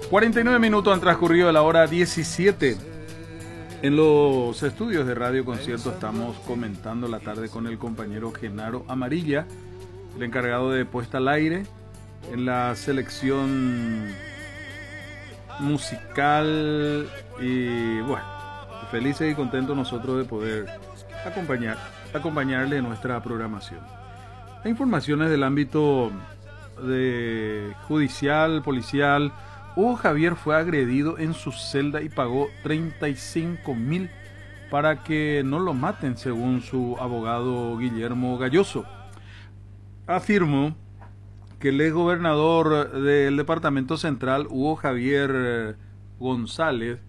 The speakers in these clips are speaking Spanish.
49 minutos han transcurrido de la hora 17. En los estudios de Radio Concierto estamos comentando la tarde con el compañero Genaro Amarilla, el encargado de puesta al aire en la selección musical, y bueno, felices y contentos nosotros de poder acompañarle en nuestra programación. Hay informaciones del ámbito de judicial, policial. Hugo Javier fue agredido en su celda y pagó 35.000 para que no lo maten, según su abogado Guillermo Galloso. Afirmó que el exgobernador del Departamento Central, Hugo Javier González,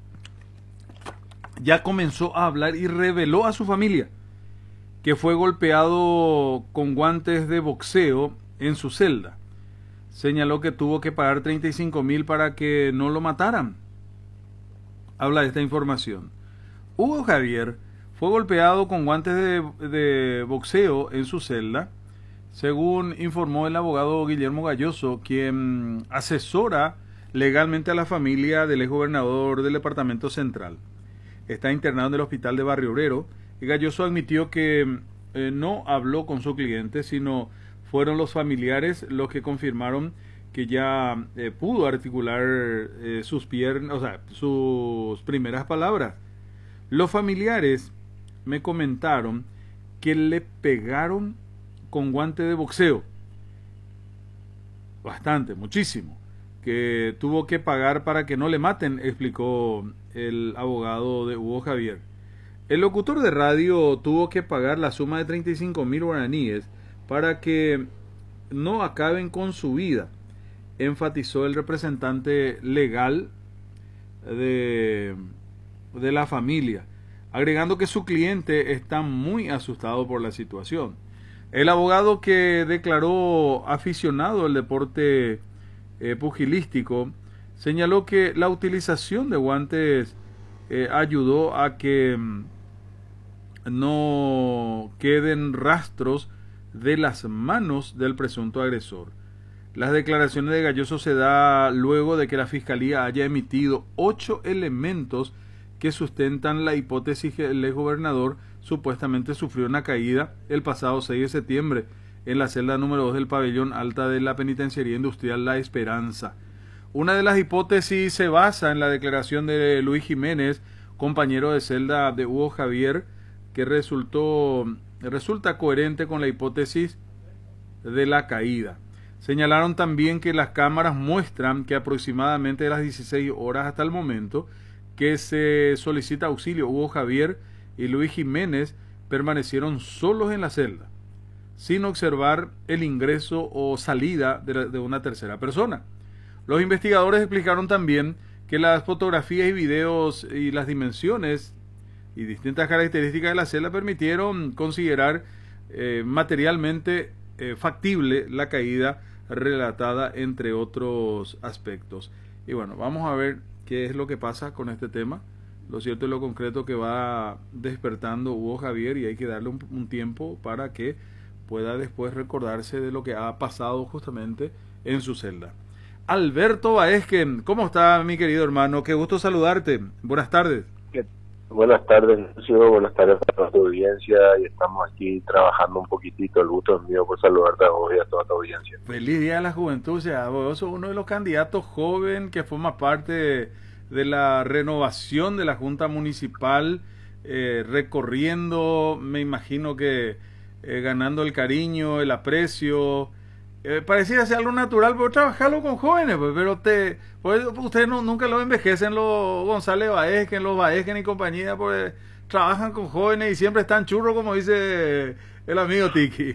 ya comenzó a hablar y reveló a su familia que fue golpeado con guantes de boxeo en su celda. Señaló que tuvo que pagar 35.000 para que no lo mataran. Habla de esta información. Hugo Javier fue golpeado con guantes de boxeo en su celda, según informó el abogado Guillermo Galloso, quien asesora legalmente a la familia del exgobernador del Departamento Central. Está internado en el hospital de Barrio Obrero, y Galloso admitió que no habló con su cliente, sino fueron los familiares los que confirmaron que ya pudo articular sus piernas, o sea, sus primeras palabras. Los familiares me comentaron que le pegaron con guante de boxeo. Bastante, muchísimo. Que tuvo que pagar para que no le maten, explicó el abogado de Hugo Javier. El locutor de radio tuvo que pagar la suma de 35.000 guaraníes para que no acaben con su vida, enfatizó el representante legal de la familia, agregando que su cliente está muy asustado por la situación. El abogado, que declaró aficionado al deporte pugilístico, señaló que la utilización de guantes ayudó a que no queden rastros de las manos del presunto agresor. Las declaraciones de Galloso se da luego de que la Fiscalía haya emitido 8 elementos que sustentan la hipótesis que el exgobernador supuestamente sufrió una caída el pasado 6 de septiembre en la celda número 2 del pabellón alta de la Penitenciaría Industrial La Esperanza. Una de las hipótesis se basa en la declaración de Luis Jiménez, compañero de celda de Hugo Javier, que resulta coherente con la hipótesis de la caída. Señalaron también que las cámaras muestran que aproximadamente de las 16 horas hasta el momento que se solicita auxilio, Hugo Javier y Luis Jiménez permanecieron solos en la celda, sin observar el ingreso o salida de una tercera persona. Los investigadores explicaron también que las fotografías y videos y las dimensiones y distintas características de la celda permitieron considerar materialmente factible la caída relatada, entre otros aspectos. Y bueno, vamos a ver qué es lo que pasa con este tema. Lo cierto y lo concreto que va despertando Hugo Javier, y hay que darle un tiempo para que pueda después recordarse de lo que ha pasado justamente en su celda. Alberto Baezquen, ¿cómo está, mi querido hermano? Qué gusto saludarte. Buenas tardes. Buenas tardes, Lucio. Buenas tardes a toda tu audiencia, y estamos aquí trabajando un poquitito. El gusto es mío por saludarte a vos y a toda tu audiencia. Feliz Día de la Juventud. O sea, vos sos uno de los candidatos joven que forma parte de la renovación de la Junta Municipal, recorriendo, me imagino que ganando el cariño, el aprecio. Parecía ser algo natural, pero trabajarlo con jóvenes, pues, pero ustedes nunca lo envejecen, los González Baezquen, los Baezquen y compañía, porque trabajan con jóvenes y siempre están churros, como dice el amigo Tiki.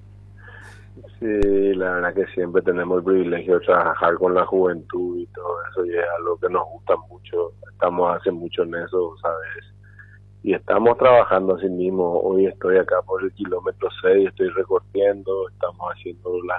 Sí, la verdad que siempre tenemos el privilegio de trabajar con la juventud y todo eso, y es algo que nos gusta mucho. Estamos hace mucho en eso, ¿sabes? Y estamos trabajando así mismo. Hoy estoy acá por el kilómetro 6, estoy recorriendo, estamos haciendo las